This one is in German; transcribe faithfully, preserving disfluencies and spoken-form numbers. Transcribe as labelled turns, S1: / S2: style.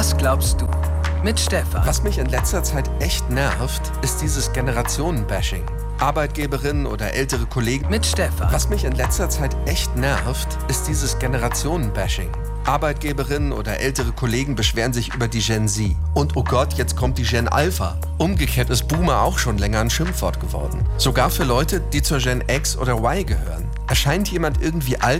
S1: Was glaubst du? Mit Stefan.
S2: Was mich in letzter Zeit echt nervt, ist dieses Generationen-Bashing. Arbeitgeberinnen oder ältere Kollegen.
S1: Mit Stefan.
S2: Was mich in letzter Zeit echt nervt, ist dieses Generationen-Bashing. Arbeitgeberinnen oder ältere Kollegen beschweren sich über die Gen Z. Und oh Gott, jetzt kommt die Gen Alpha. Umgekehrt ist Boomer auch schon länger ein Schimpfwort geworden. Sogar für Leute, die zur Gen X oder Y gehören. Erscheint jemand irgendwie alt,